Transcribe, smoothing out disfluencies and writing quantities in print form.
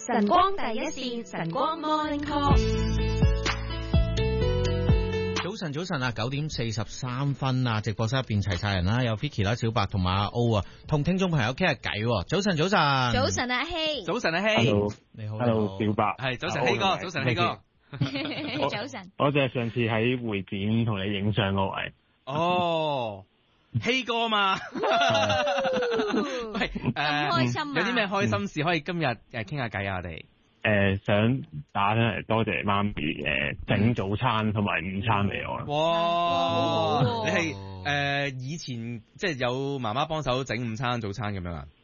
晨光第一線，晨光 Morning Call。 早晨啊，9:43啊，直播室入邊齊晒人啦，有 Vicky 啦、小白同埋阿 O 啊，同聽眾朋友傾下偈。早晨， 早晨阿希， 早晨阿希 ，Hello， 你好 Hello，小白， 係早晨希哥，早晨希哥， 早晨。 我就係上次喺會展同你影相嗰位。 哦，希哥嘛，喂， 咁開心啊！ 有啲咩開心事可以今日傾下偈啊？我哋想打上嚟多謝媽咪整早餐同埋午餐俾我。 哇！你係以前即係有媽媽幫手整午餐早餐咁樣啊？